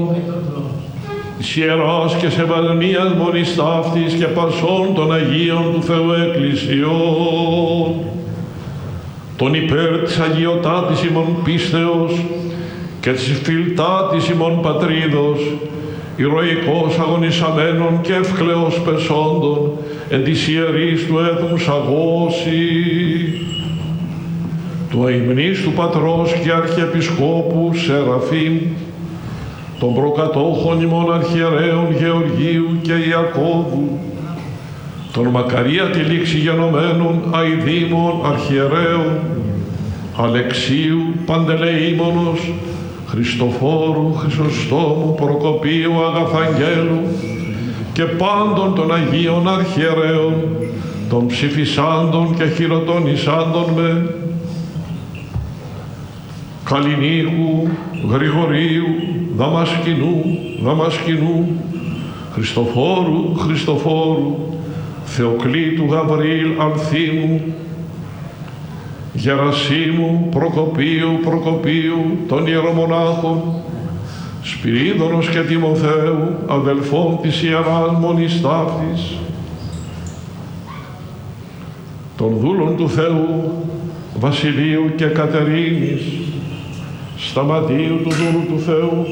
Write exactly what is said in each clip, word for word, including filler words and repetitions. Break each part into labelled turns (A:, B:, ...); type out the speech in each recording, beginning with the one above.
A: της Ιεράς και Σεβασμίας Μονής Ταύτης και πασών των Αγίων του Θεού Εκκλησιών, τον υπέρ της αγιωτάτης ημών πίστεως και της φιλτάτης ημών πατρίδος, ηρωικός αγωνισαμένων και εύκλεος πεσόντων, εν της ιερής του έθνους αγώση, του αημνής του πατρός και αρχιεπισκόπου Σεραφείμ, των προκατόχων ημών αρχιερέων Γεωργίου και Ιακώβου, των μακαρία τη λήξη γενομένων αηδήμων αρχιερέων Αλεξίου, Παντελεήμονος, Χριστοφόρου, Χρυσοστόμου, Προκοπίου, Αγαθαγγέλου και πάντων των Αγίων αρχιερέων, των ψηφισάντων και χειροτονισάντων με Καλλινίκου, Γρηγορίου, Δαμασκηνού, Δαμασκηνού, Χριστοφόρου, Χριστοφόρου, Θεοκλήτου, Γαβριήλ, Αλθήμου, Γερασίμου, Προκοπίου, Προκοπίου, των ιερομονάχων, Σπυρίδωνος και Τιμοθέου, αδελφών της Ιεράς Μονής Ταύτης, των δούλων του Θεού, Βασιλείου και Κατερίνης, Σταματίου του δούλου του Θεού,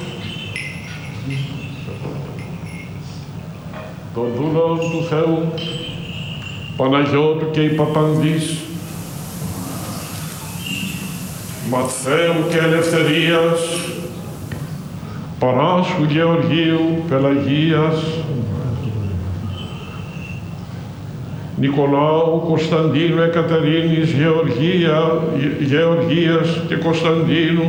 A: των δούλων του Θεού, Παναγιώτου και Ιπαπανδής, Ματθαίου και Ελευθερίας, Παράσχου, Γεωργίου, Πελαγίας, Νικολάου, Κωνσταντίνου, Εκατερίνης, Γεωργία, Γεωργίας και Κωνσταντίνου,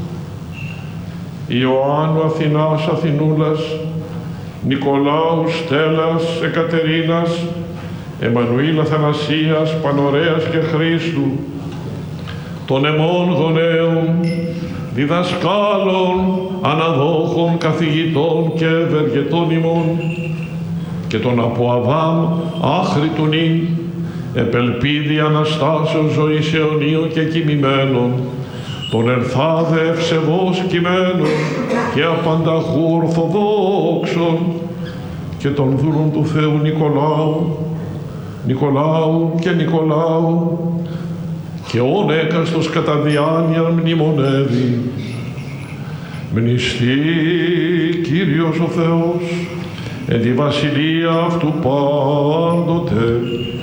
A: Ιωάννου, Αθηνάς, Αθηνούλας, Νικολάου, Στέλλας, Εκατερίνας, Εμμανουήλ, Αθανασίας, Πανωρέας και Χρήστου, των εμών γονέων, διδασκάλων, αναδόχων, καθηγητών και ευεργετών ημών, και τον από Αδάμ άχρη του νυν, επελπίδη Αναστάσεως ζωής αιωνίου και κοιμημένων, τον ερθάδε ευσεβώς κειμένων και απανταχού ορθοδόξων, και των δούλων του Θεού Νικολάου, Νικολάου και Νικολάου, και όν έκαστος κατά διάνοιαν μνημονεύει. Μνηστεί Κύριος ο Θεός, εν τη βασιλεία αυτού πάντοτε.